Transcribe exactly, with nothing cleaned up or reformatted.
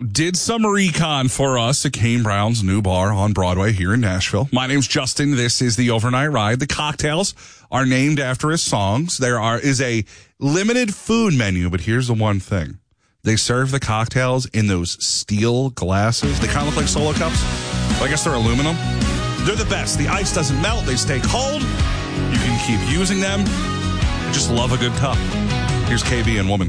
did some recon for us at Kane Brown's new bar on Broadway here in Nashville. My name's Justin. This is the Overnight Ride. The cocktails are named after his songs. There are is a limited food menu, but here's the one thing. They serve the cocktails in those steel glasses. They kind of look like Solo cups. But I guess they're aluminum. They're the best. The ice doesn't melt. They stay cold. You can keep using them. I just love a good cup. Here's K B and Woman.